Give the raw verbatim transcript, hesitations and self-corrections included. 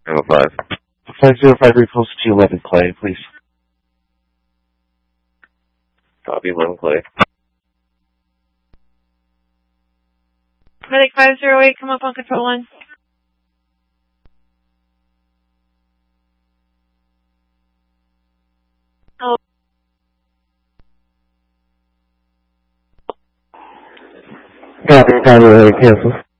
Echo five. five zero five repulse to eleven Clay, please. Copy eleven Clay. Medic five zero eight, come up on control line. Oh. Copy, five zero eight, cancel.